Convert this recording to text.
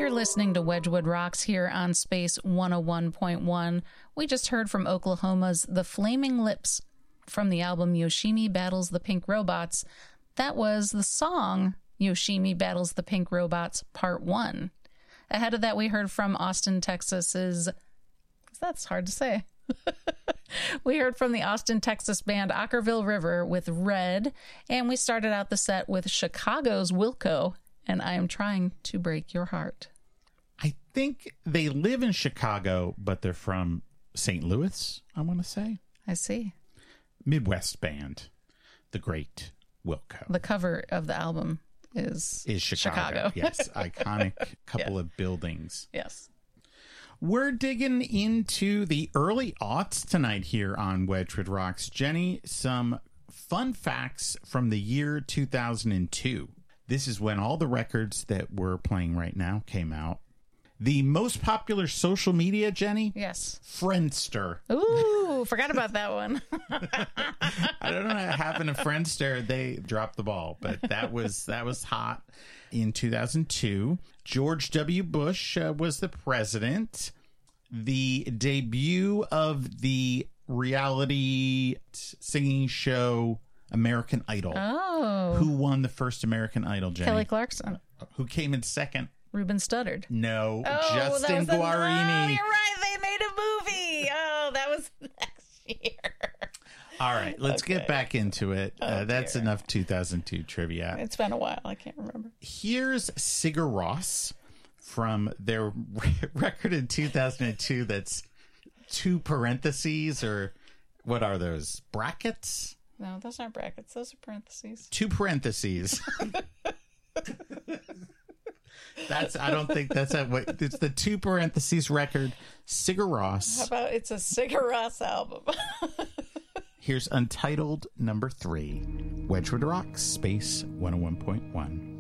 You're listening to Wedgwood Rocks here on Space 101.1. We just heard from Oklahoma's The Flaming Lips from the album Yoshimi Battles the Pink Robots. That was the song Yoshimi Battles the Pink Robots Part 1. Ahead of that, we heard from Austin, Texas's... That's hard to say. We heard from the Austin, Texas band Ockerville River with Red, and we started out the set with Chicago's Wilco and I Am Trying to Break Your Heart. I think they live in Chicago, but they're from St. Louis, I want to say. I see. Midwest band, the great Wilco. The cover of the album is Chicago. Yes, iconic couple of buildings. Yes. We're digging into the early aughts tonight here on Wedgwood Rocks. Jenny, some fun facts from the year 2002. This is when all the records that we're playing right now came out. The most popular social media, Jenny? Yes. Friendster. Ooh, forgot about that one. I don't know what happened to Friendster. They dropped the ball, but that was hot in 2002. George W. Bush was the president. The debut of the reality singing show American Idol. Oh. Who won the first American Idol, Jenny? Kelly Clarkson. Who came in second? Ruben Studdard. No, Justin Guarini. Oh, you're right. They made a movie. Oh, that was next year. All right, let's get back into it. That's enough 2002 trivia. It's been a while. I can't remember. Here's Sigur Rós from their record in 2002 that's 2 parentheses, or what are those? Brackets? No, those aren't brackets. Those are parentheses. 2 parentheses. I don't think that's what it's the 2 parentheses record, Sigur Rós. How about it's a Sigur Rós album? Here's Untitled number 3, Wedgwood Rocks, Space 101.1.